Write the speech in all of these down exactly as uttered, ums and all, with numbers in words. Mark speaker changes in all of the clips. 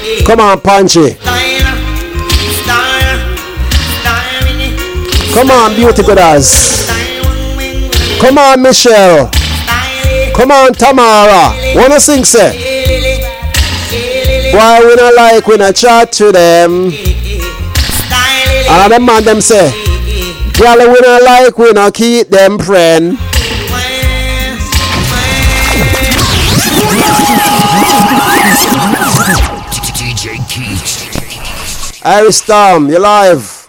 Speaker 1: Come on, Punchy. Come on, Beauty Gooders. Come on, Michelle. Come on, Tamara. Wanna sing, say? Why we not like we not chat to them? And the man them say, girl we not like we not keep them friend. D J Keith. Iris Storm, you live?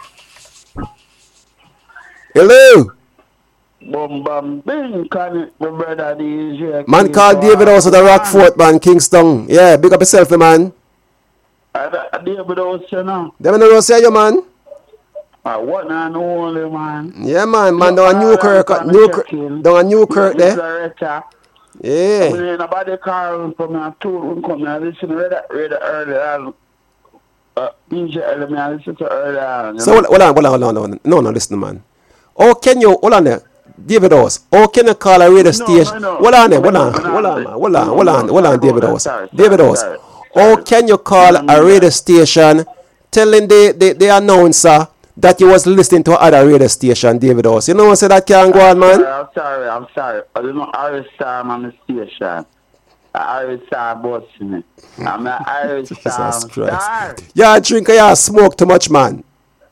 Speaker 1: Hello.
Speaker 2: Boom, bam, bing, can it, my brother, D J.
Speaker 1: Man called David House at the Rockfort, man, Kingston. Yeah, big up yourself, man.
Speaker 2: Uh, David House, you know.
Speaker 1: Them in the road say you, man.
Speaker 2: Uh, what now, no only, man.
Speaker 1: Yeah, man, man, down a Newkirk, Newkirk, down a Newkirk there. Yeah.
Speaker 2: I'm in a body car from my tour, come and listen to that really early. Uh, D J, I listen to early.
Speaker 1: So, hold on, hold on, hold on, hold on. No, no, listen, man. Oh, can you, hold on there. David House. Oh, can you call a radio station? No, hold on there, hold on, hold on, man. Hold on, hold on, hold on, David House. David House. Oh, can you call a radio station telling the, the, the announcer that you was listening to other radio station, David House? You know what I say that can't go on, man?
Speaker 2: I'm sorry, I'm sorry. I don't know Irish Star on the station. Irish Star boss me. I'm an Irish Star star.
Speaker 1: Yeah, drink and yeah, smoke too much, man.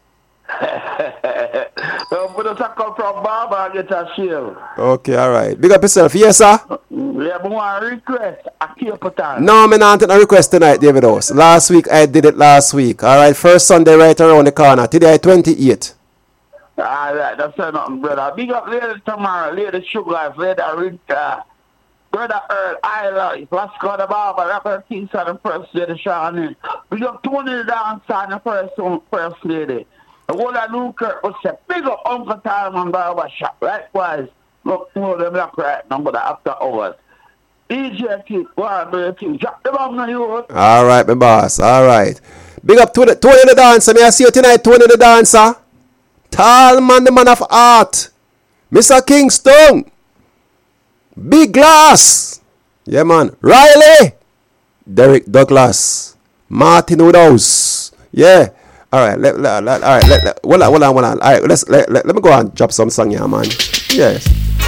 Speaker 2: But it's a come from Baba and get a shield.
Speaker 1: Okay, all right. Big up yourself. Yes, sir?
Speaker 2: Yeah, but one request. I keep it on.
Speaker 1: No, I'm not a request tonight, David House. Last week, I did it last week. All right, first Sunday right around the corner. Today, twenty-eight.
Speaker 2: All right, that's nothing, brother. Big up Lady Tamara, Lady Sugar, Lady Rita, Brother Earl, Isla, Lasco the Barber, Rapper Kingston, the first lady, Shawnee. Big up Tony the Dancer, the first, first lady. The whole of Newkirk was a big up Uncle Tom and Barber Shop. Likewise, look, no, them black right now, but after hours. D J Keith, go on, do your thing. Drop the bomb on you.
Speaker 1: All right, my boss. All right. Big up Tony, Tony the Dancer. May I see you tonight, Tony the Dancer? Tall man, the man of art. Mister Kingston. Big Glass. Yeah, man. Riley. Derek Douglas. Martin Woodhouse. Yeah. All right, let, let, let, all right, let, let, hold on, hold on, hold on. All right, let's, let, let, let me go and drop some song here, man. Yes.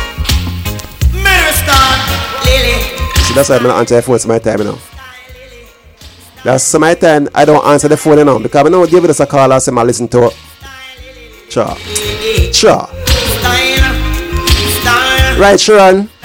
Speaker 1: See, that's why I'm not answer the phone. It's my time, you know. That's my time. I don't answer the phone, you know, because I know give us a call and say I listen to it. Sure. Sure. Right, Sharon.